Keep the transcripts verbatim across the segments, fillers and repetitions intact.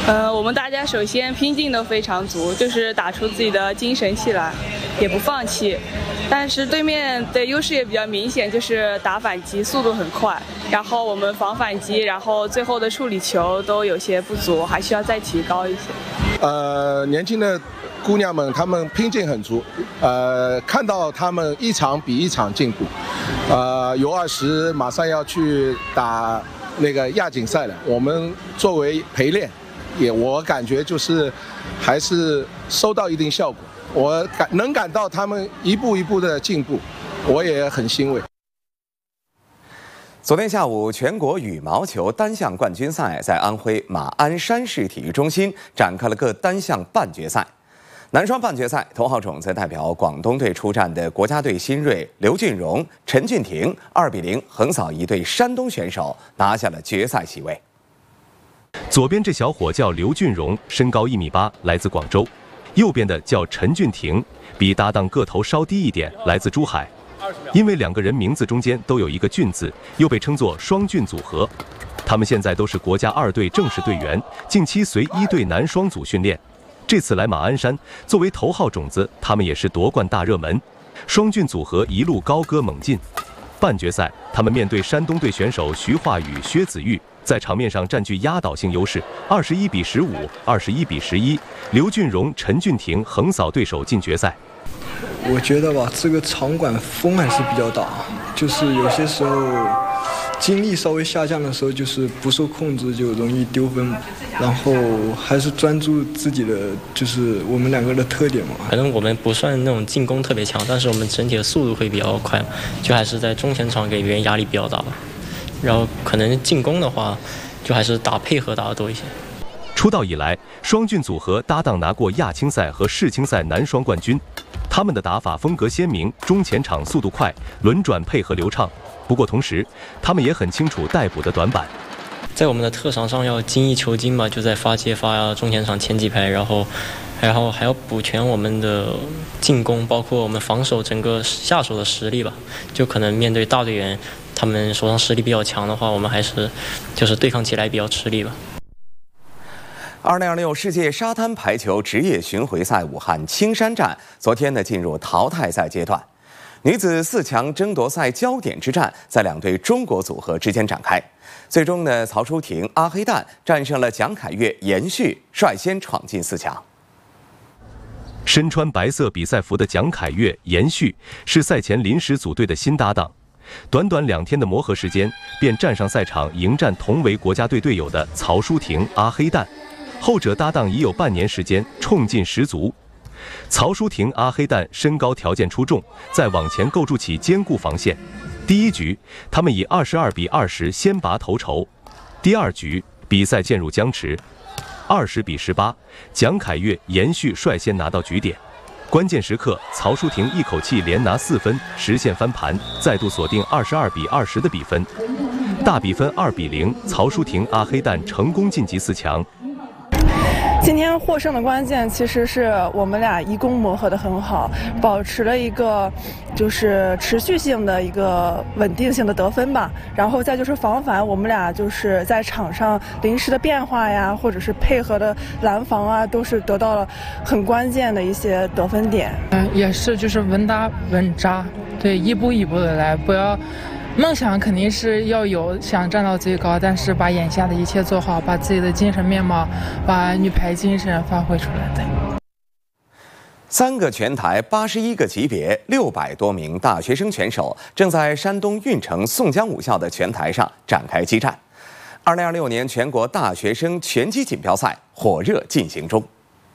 呃，我们大家首先拼劲都非常足，就是打出自己的精神气来，也不放弃。但是对面的优势也比较明显，就是打反击速度很快，然后我们防反击，然后最后的处理球都有些不足，还需要再提高一些。 呃，年轻的姑娘们，她们拼劲很足，呃，看到她们一场比一场进步，呃，U二十马上要去打那个亚锦赛了，我们作为陪练，也我感觉就是还是收到一定效果，我感能感到他们一步一步的进步，我也很欣慰。 昨天下午，全国羽毛球单项冠军赛在安徽马鞍山市体育中心展开了各单项半决赛。男双半决赛，头号种子代表广东队出战的国家队新锐刘俊荣、陈俊廷二比零横扫一对山东选手，拿下了决赛席位。 左边这小伙叫刘俊荣，身高一米八，来自广州；右边的叫陈俊廷，比搭档个头稍低一点，来自珠海。因为两个人名字中间都有一个“俊”字，又被称作双俊组合。他们现在都是国家二队正式队员，近期随一队男双组训练。这次来马鞍山，作为头号种子，他们也是夺冠大热门。双俊组合一路高歌猛进。半决赛，他们面对山东队选手徐化宇、薛子玉，在场面上占据压倒性优势，二十一比十五、二十一比十一，刘俊荣、陈俊廷横扫对手进决赛。 我觉得吧，这个场馆风还是比较大，就是有些时候精力稍微下降的时候，就是不受控制就容易丢分，然后还是专注自己的，就是我们两个的特点嘛。 可能我们不算那种进攻特别强，但是我们整体的速度会比较快，就还是在中前场给别人压力比较大吧。然后可能进攻的话，就还是打配合打得多一些。 出道以来，双俊组合搭档拿过亚青赛和世青赛男双冠军。他们的打法风格鲜明，中前场速度快，轮转配合流畅。不过同时，他们也很清楚待补的短板。 在我们的特长上要精益求精吧，就在发接发呀、中前场前几排，然后，然后还要补全我们的进攻，包括我们防守整个下手的实力吧。就可能面对大队员，他们手上实力比较强的话，我们还是就是对抗起来比较吃力吧。 二零二六世界沙滩排球职业巡回赛武汉青山站昨天呢进入淘汰赛阶段，女子四强争夺赛焦点之战在两队中国组合之间展开。最终呢，曹淑婷、阿黑蛋战胜了蒋凯越、严旭，率先闯进四强。 身穿白色比赛服的蒋凯越、严旭是赛前临时组队的新搭档，短短两天的磨合时间，便站上赛场迎战同为国家队队友的曹淑婷、阿黑蛋。后者搭档已有半年时间，冲劲十足。曹淑婷、阿黑蛋身高条件出众，在网前构筑起坚固防线。第一局，他们以二十二比二十先拔头筹。第二局，比赛渐入僵持，二十比十八，蒋凯越、严旭率先拿到局点。关键时刻，曹淑婷一口气连拿四分，实现翻盘，再度锁定二十二比二十的比分。大比分二比零，曹淑婷、阿黑蛋成功晋级四强。 今天获胜的关键其实是我们俩一攻磨合得很好，保持了一个就是持续性的一个稳定性的得分吧。然后再就是防反，我们俩就是在场上临时的变化呀，或者是配合的拦防啊，都是得到了很关键的一些得分点。 嗯，也是就是稳打稳扎，对，一步一步的来，不要。梦想肯定是要有，想站到最高，但是把眼下的一切做好，把自己的精神面貌，把女排精神发挥出来。对。 三个拳台、八十一个级别、六百多名大学生选手正在山东运城宋江武校的拳台上展开激战。二零二六年全国大学生拳击锦标赛火热进行中。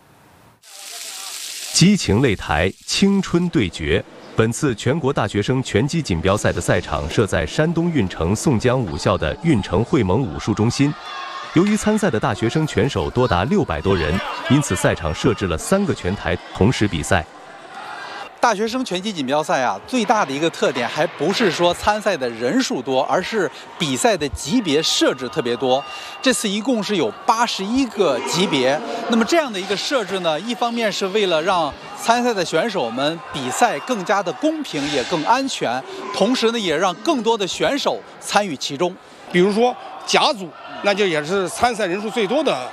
激情擂台，青春对决。本次全国大学生拳击锦标赛的赛场设在山东运城宋江武校的运城会盟武术中心。由于参赛的大学生拳手多达六百多人，因此赛场设置了三个拳台同时比赛。 大学生拳击锦标赛啊，最大的一个特点还不是说参赛的人数多，而是比赛的级别设置特别多。这次一共是有八十一个级别。那么这样的一个设置呢，一方面是为了让参赛的选手们比赛更加的公平，也更安全，同时呢，也让更多的选手参与其中。 比如说甲组，那就也是参赛人数最多的